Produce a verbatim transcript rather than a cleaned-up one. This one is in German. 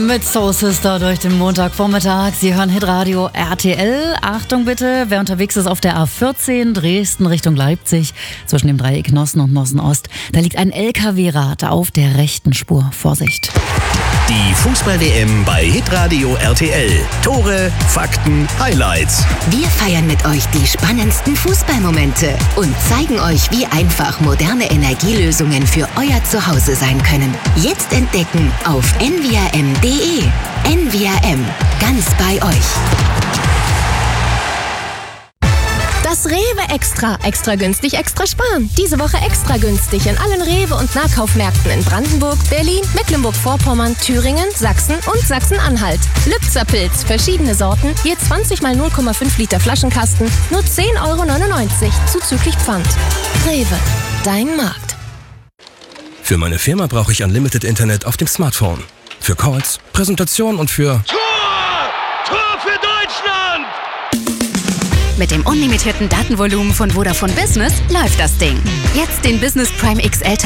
Mit Soul Sister durch den Montagvormittag. Sie hören Hitradio R T L. Achtung bitte, wer unterwegs ist auf der A vierzehn Dresden Richtung Leipzig, zwischen dem Dreieck Nossen und Nossen Ost, da liegt ein L K W-Rad auf der rechten Spur. Vorsicht. Die Fußball-W M bei Hitradio R T L. Tore, Fakten, Highlights. Wir feiern mit euch die spannendsten Fußballmomente und zeigen euch, wie einfach moderne Energielösungen für euer Zuhause sein können. Jetzt entdecken auf n v r m punkt d e. N V R M, ganz bei euch. Das Rewe Extra. Extra günstig, extra sparen. Diese Woche extra günstig in allen Rewe- und Nahkaufmärkten in Brandenburg, Berlin, Mecklenburg-Vorpommern, Thüringen, Sachsen und Sachsen-Anhalt. Lübzer Pilz, verschiedene Sorten, je zwanzig mal null Komma fünf Liter Flaschenkasten, nur zehn Euro neunundneunzig, zuzüglich Pfand. Rewe, dein Markt. Für meine Firma brauche ich Unlimited Internet auf dem Smartphone. Für Calls, Präsentationen und für... Tor! Tor für Deutschland! Mit dem unlimitierten Datenvolumen von Vodafone Business läuft das Ding. Jetzt den Business Prime X L